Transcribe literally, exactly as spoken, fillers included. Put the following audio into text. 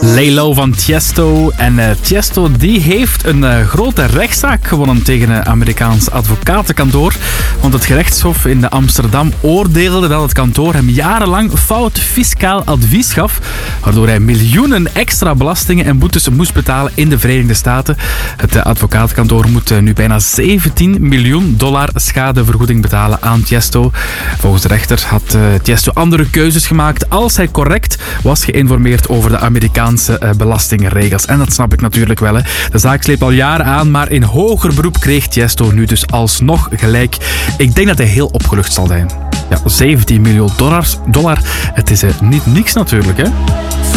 Lay Low van Tiesto. En uh, Tiesto die heeft een uh, grote rechtszaak gewonnen tegen een Amerikaans advocatenkantoor. Want het gerechtshof in Amsterdam oordeelde dat het kantoor hem jarenlang fout fiscaal advies gaf. Waardoor hij miljoenen extra belastingen en boetes moest betalen in de Verenigde Staten. Het uh, advocatenkantoor moet uh, nu bijna zeventien miljoen dollar schadevergoeding betalen aan Tiesto. Volgens de rechter had uh, Tiesto andere keuzes gemaakt als hij correct was geïnformeerd over de Amerikaanse uh, belastingregels. En dat snap ik natuurlijk wel. Hè. De zaak sleept al jaren aan, maar in hoger beroep kreeg Tiesto nu dus alsnog gelijk. Ik denk dat hij heel opgelucht zal zijn. Ja, zeventien miljoen dollars, dollar. Het is uh, niet niks natuurlijk, hè.